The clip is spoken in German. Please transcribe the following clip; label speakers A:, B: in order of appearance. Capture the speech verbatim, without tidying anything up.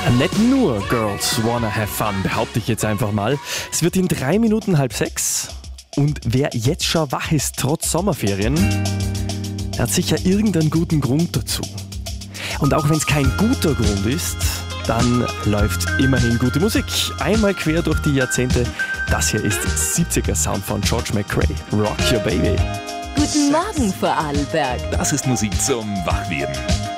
A: Nicht nur Girls Wanna Have Fun, behaupte ich jetzt einfach mal. Es wird in drei Minuten halb sechs. Und wer jetzt schon wach ist, trotz Sommerferien, der hat sicher irgendeinen guten Grund dazu. Und auch wenn es kein guter Grund ist, dann läuft immerhin gute Musik. Einmal quer durch die Jahrzehnte. Das hier ist siebziger Sound von George McRae. Rock Your Baby.
B: Guten Morgen, Vorarlberg.
C: Das ist Musik zum Wachwerden.